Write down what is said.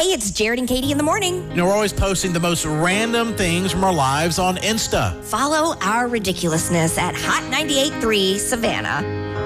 Hey, it's Jared and Katie in the morning. We're always posting the most random things from our lives on Insta. Follow our ridiculousness at Hot 98.3 Savannah.